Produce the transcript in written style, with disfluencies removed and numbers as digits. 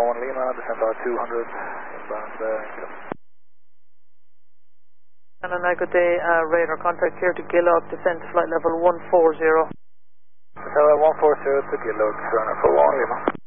1 Lima, descent R200, inbound. And good day, radar contact here to Gillock, descent to flight level 140. Tower 140 to Gillock, runner for 1 Lima.